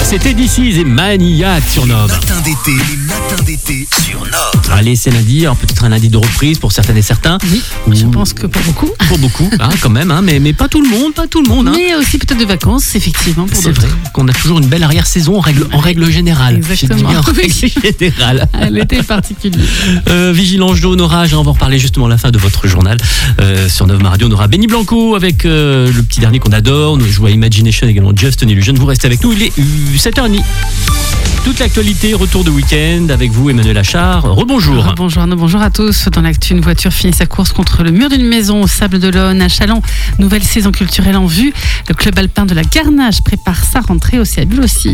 C'était DC's et Maniac sur Nov. Les matins d'été sur Nov. Allez, c'est lundi, alors peut-être un lundi de reprise pour certaines et certains. Oui, je pense que pour beaucoup. Pour beaucoup, quand même, mais pas tout le monde. Hein. Mais aussi peut-être de vacances, effectivement, pour c'est d'autres. vrai qu'on a toujours une belle arrière-saison en règle générale. Exactement. En règle générale. L'été particulier. Vigilance jaune, orage, on va en reparler justement à la fin de votre journal. Sur Nov Radio, on aura Benny Blanco avec le petit dernier qu'on adore. On joue à Imagination également, Just an Illusion. Vous restez avec nous, il est 7h30. Toute l'actualité, retour de week-end avec vous, Emmanuel Achard. Rebonjour. Bonjour Arnaud, bonjour à tous. Dans l'actu, une voiture finit sa course contre le mur d'une maison au Sable d'Olonne à Châlons. Nouvelle saison culturelle en vue. Le club alpin de la Garnache prépare sa rentrée au Céabule aussi.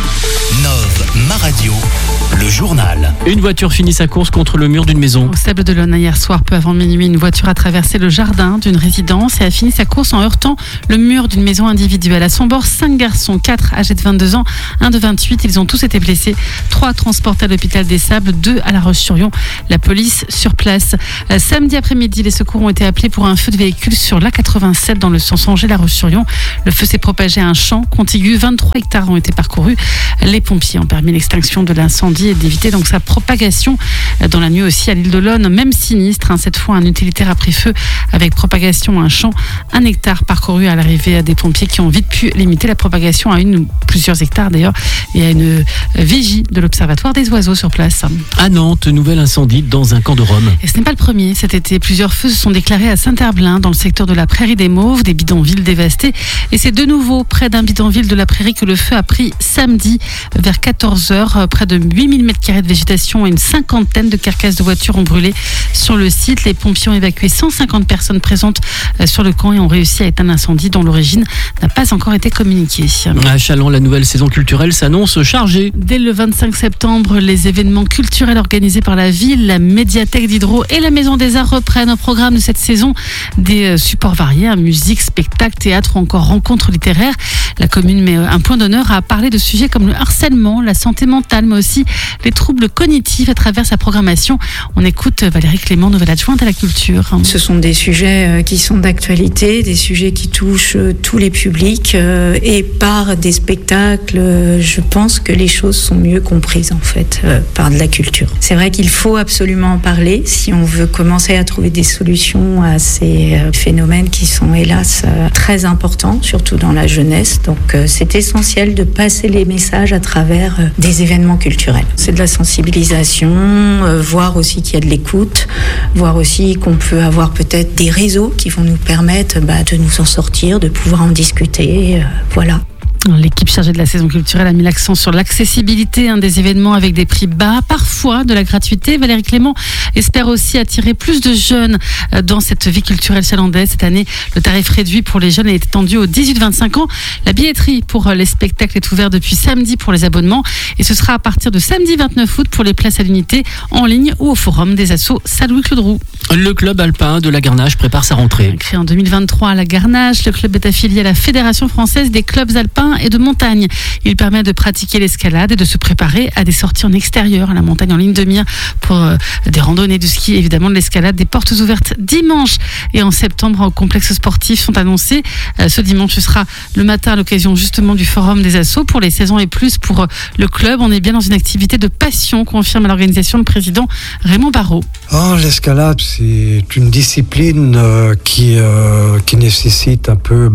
Nov, ma radio, le journal. Une voiture finit sa course contre le mur d'une maison. Au Sable d'Olonne, hier soir, peu avant minuit, une voiture a traversé le jardin d'une résidence et a fini sa course en heurtant le mur d'une maison individuelle. À son bord, 5 garçons, 4 âgés de 22 ans, 1 de 28. Ils ont tous été blessés. 3 transportés à l'hôpital des Sables, 2 à La Roche-sur-Yon. La police sur place. Samedi après-midi, les secours ont été appelés pour un feu de véhicule sur l'A87 dans le sens Angers-La Roche-sur-Yon. Le feu s'est propagé à un champ contigu. 23 hectares ont été parcourus. Les pompiers ont permis l'extinction de l'incendie et d'éviter donc sa propagation. Dans la nuit aussi, à l'île d'Olonne, même sinistre. Cette fois, un utilitaire a pris feu avec propagation à un champ. 1 hectare parcouru à l'arrivée des pompiers qui ont vite pu limiter la propagation à une ou plusieurs hectares d'ailleurs. Et à une vigie de l'Observatoire des oiseaux sur place. À Nantes, nouvel incendie dans un camp de Rome. Et ce n'est pas le premier. Cet été, plusieurs feux se sont déclarés à Saint-Herblain, dans le secteur de la Prairie des Mauves, des bidonvilles dévastés. Et c'est de nouveau près d'un bidonville de la Prairie que le feu a pris samedi vers 14h. Près de 8000 m² de végétation et une cinquantaine de carcasses de voitures ont brûlé sur le site. Les pompiers ont évacué 150 personnes présentes sur le camp et ont réussi à éteindre l'incendie dont l'origine n'a pas encore été communiquée. À Châlons, la nouvelle saison culturelle s'annonce chargée. Dès le 25 septembre, les événements culturels organisés par la ville, la médiathèque d'Hydro et la Maison des Arts reprennent au programme de cette saison des supports variés, musique, spectacle, théâtre ou encore rencontres littéraires. La commune met un point d'honneur à parler de sujets comme le harcèlement, la santé mentale, mais aussi les troubles cognitifs à travers sa programmation. On écoute Valérie Clément, nouvelle adjointe à la culture. Ce sont des sujets qui sont d'actualité, des sujets qui touchent tous les publics et par des spectacles, je pense que les choses sont mieux comprises en fait par de la culture. C'est vrai qu'il faut absolument en parler si on veut commencer à trouver des solutions à ces phénomènes qui sont hélas très importants, surtout dans la jeunesse. Donc c'est essentiel de passer les messages à travers des événements culturels. C'est de la sensibilisation, voir aussi qu'il y a de l'écoute, voir aussi qu'on peut avoir peut-être des réseaux qui vont nous permettre de nous en sortir, de pouvoir en discuter, voilà. L'équipe chargée de la saison culturelle a mis l'accent sur l'accessibilité des événements avec des prix bas, parfois de la gratuité. Valérie Clément espère aussi attirer plus de jeunes dans cette vie culturelle chalandaise. Cette année, le tarif réduit pour les jeunes est étendu aux 18-25 ans. La billetterie pour les spectacles est ouverte depuis samedi pour les abonnements et ce sera à partir de samedi 29 août pour les places à l'unité en ligne ou au forum des assos Saint-Louis-Claude Roux. Le club alpin de la Garnache prépare sa rentrée. Créé en 2023 à la Garnache, le club est affilié à la Fédération française des clubs alpins et de montagne. Il permet de pratiquer l'escalade et de se préparer à des sorties en extérieur, à la montagne en ligne de mire pour des randonnées, du ski, évidemment de l'escalade. Des portes ouvertes dimanche et en septembre au complexe sportif sont annoncées. Ce dimanche, ce sera le matin à l'occasion justement du forum des assos pour les 16 ans et plus pour le club. On est bien dans une activité de passion, confirme à l'organisation le président Raymond Barraud. L'escalade, c'est une discipline qui nécessite un peu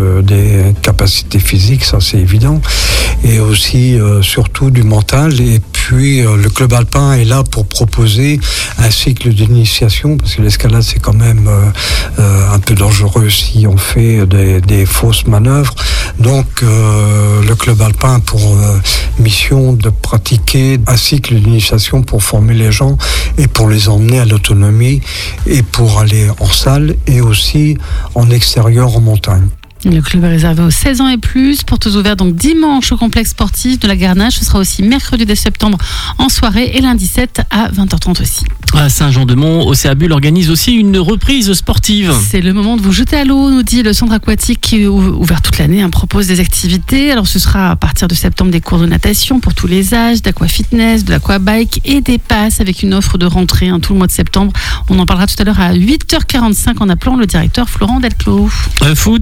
des capacités physiques, ça c'est évident, et aussi surtout du mental. Et puis le club alpin est là pour proposer un cycle d'initiation, parce que l'escalade c'est quand même un peu dangereux si on fait des fausses manœuvres. Donc le club alpin a pour mission de pratiquer un cycle d'initiation pour former les gens et pour les emmener à l'autonomie et pour aller en salle et aussi en extérieur en montagne. Le club est réservé aux 16 ans et plus. Portes ouvertes donc dimanche au complexe sportif de la Garnache. Ce sera aussi mercredi 2 septembre en soirée et lundi 7 à 20h30 aussi. À Saint-Jean-de-Mont, Océabule organise aussi une reprise sportive. C'est le moment de vous jeter à l'eau, nous dit le centre aquatique qui est ouvert toute l'année, propose des activités. Alors ce sera à partir de septembre des cours de natation pour tous les âges, d'aquafitness, de l'aquabike et des passes avec une offre de rentrée tout le mois de septembre. On en parlera tout à l'heure à 8h45 en appelant le directeur Florent Delclos. Foot, le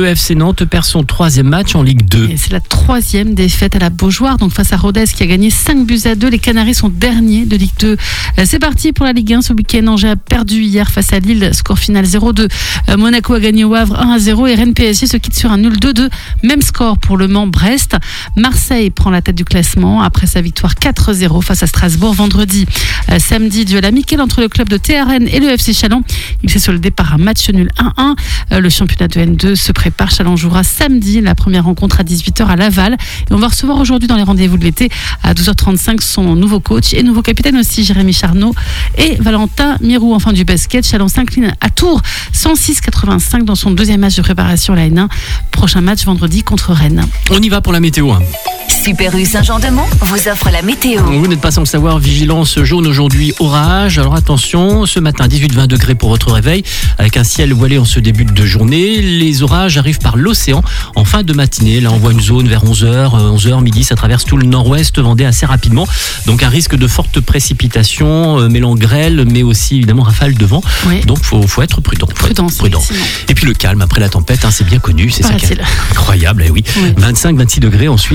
FC Nantes perd son 3e match en Ligue 2. Et c'est la 3e défaite à la Beaujoire, donc face à Rodez qui a gagné 5-2. Les Canaris sont derniers de Ligue 2. C'est parti pour la Ligue 1 ce week-end. Angers a perdu hier face à Lille, score final 0-2. Monaco a gagné au Havre 1-0 et Rennes PSG se quitte sur un nul 2-2. Même score pour Le Mans-Brest. Marseille prend la tête du classement après sa victoire 4-0 face à Strasbourg vendredi. Samedi, duel amical entre le club de TRN et le FC Châlons. Il s'est soldé par un match nul 1-1. Le championnat de N2 se prépare. Châlons jouera samedi la première rencontre à 18h à Laval. Et on va recevoir aujourd'hui dans les rendez-vous de l'été à 12h35 son nouveau coach et nouveau capitaine aussi, Jérémy Charnot et Valentin Mirou. Enfin du basket, Châlons s'incline à Tours 106-85 dans son 2e match de préparation à la N1. Prochain match vendredi contre Rennes. On y va pour la météo. Super U Saint-Jean-de-Mont vous offre la météo. Vous n'êtes pas sans le savoir, vigilance jaune aujourd'hui, orage. Alors attention, ce matin 18-20 degrés pour votre réveil, avec un ciel voilé en ce début de journée. Les orages arrivent par l'océan en fin de matinée. Là on voit une zone vers 11h, midi, ça traverse tout le nord-ouest Vendée assez rapidement. Donc un risque de fortes précipitations, mêlant grêle, mais aussi évidemment rafale de vent. Oui. Donc faut être prudent. Prudent. Et puis le calme après la tempête, c'est bien connu, c'est ça qui est incroyable. Et oui. 25-26 degrés ensuite.